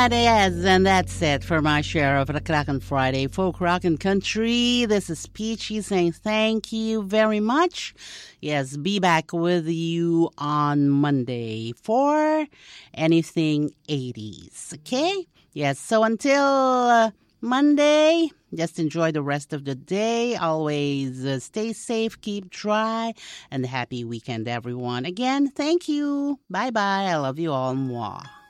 Yes, and that's it for my share of the Kraken Friday Folk Rock and Country. This is Peachy saying thank you very much. Yes, be back with you on Monday for anything 80s, okay? Yes, so until Monday, just enjoy the rest of the day. Always stay safe, keep dry, and happy weekend, everyone. Again, thank you. Bye-bye. I love you all. Mwah.